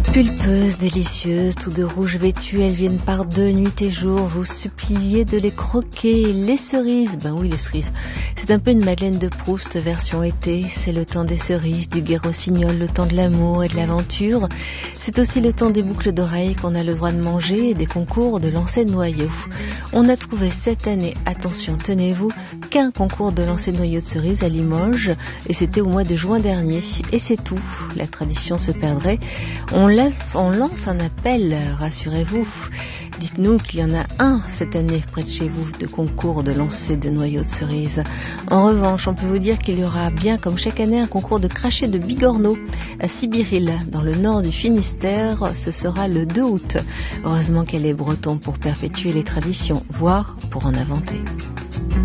Pulpeuses, délicieuses, tout de rouge vêtues, elles viennent par deux nuits et jours vous supplier de les croquer. Les cerises, ben oui les cerises, c'est un peu une Madeleine de Proust version été. C'est le temps des cerises, du gai rossignol, le temps de l'amour et de l'aventure. C'est aussi le temps des boucles d'oreilles qu'on a le droit de manger et des concours de lancer de noyaux. On a trouvé cette année, attention tenez-vous, qu'un concours de lancer de noyaux de cerises à Limoges et c'était au mois de juin dernier. Et c'est tout, la tradition se perdrait. On lance un appel, rassurez-vous. Dites-nous qu'il y en a un cette année près de chez vous de concours de lancer de noyaux de cerises. En revanche, on peut vous dire qu'il y aura bien comme chaque année un concours de cracher de bigorneau à Sibiril, dans le nord du Finistère. Ce sera le 2 août. Heureusement qu'elle est breton pour perpétuer les traditions, voire pour en inventer.